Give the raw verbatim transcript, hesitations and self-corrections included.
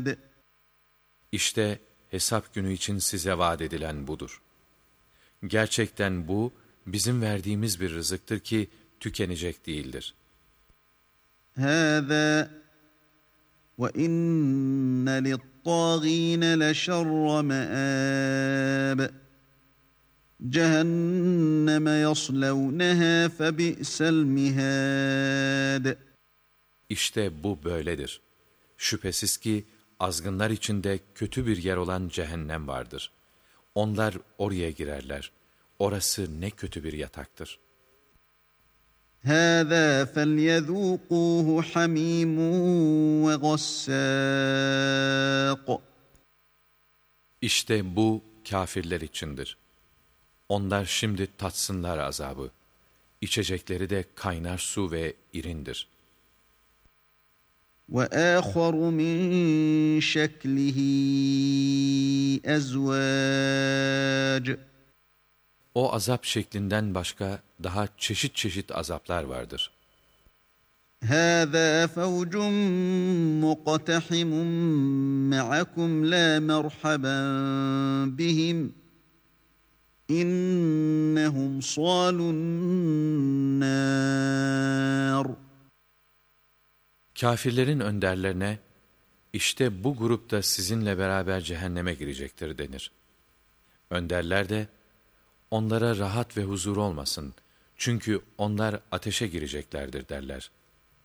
مِهَادٍ İşte hesap günü için size vaat edilen budur. Gerçekten bu, bizim verdiğimiz bir rızıktır ki tükenecek değildir. هَذَا وَإِنَّ لِلطَّاغِينَ لَشَرَّ مَآبٍ جَهَنَّمَ يَصْلَوْنَهَا فَبِئْسَ الْمِهَادُ İşte bu böyledir. Şüphesiz ki azgınlar içinde kötü bir yer olan cehennem vardır. Onlar oraya girerler. Orası ne kötü bir yataktır. هَذَا فَلْيَذُوقُوهُ حَمِيمٌ وَغَسَّاقٌ İşte bu kâfirler içindir. Onlar şimdi tatsınlar azabı. İçecekleri de kaynar su ve irindir. وَآخَرُ مِنْ شَكْلِهِ أَزْوَاجٌ O azap şeklinden başka daha çeşit çeşit azaplar vardır. هَذَا فَوْجٌ مُقْتَحِمٌ مَعَكُمْ لَا مَرْحَبًا بِهِمْ إِنَّهُمْ صَالُو النَّارِ Kâfirlerin önderlerine, işte bu grup da sizinle beraber cehenneme girecektir denir. Önderler de, onlara rahat ve huzur olmasın, çünkü onlar ateşe gireceklerdir derler.